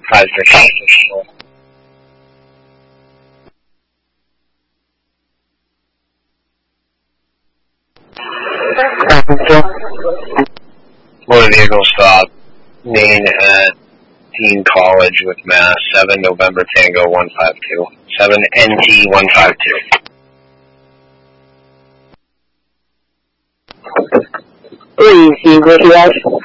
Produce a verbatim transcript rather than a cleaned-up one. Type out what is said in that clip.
five six four. Motor vehicle stop. Main at Dean College with Mass. seven November Tango one five two. seven N T one five two. Please, you with us.